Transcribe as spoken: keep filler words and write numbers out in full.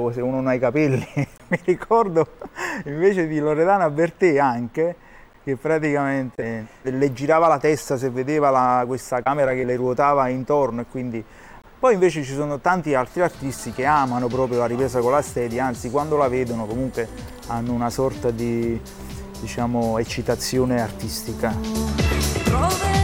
o se uno non ha i capelli. Mi ricordo invece di Loredana Bertè anche, che praticamente le girava la testa se vedeva la, questa camera che le ruotava intorno, e quindi... Poi invece ci sono tanti altri artisti che amano proprio la ripresa con la steady, anzi quando la vedono comunque hanno una sorta di, diciamo, eccitazione artistica.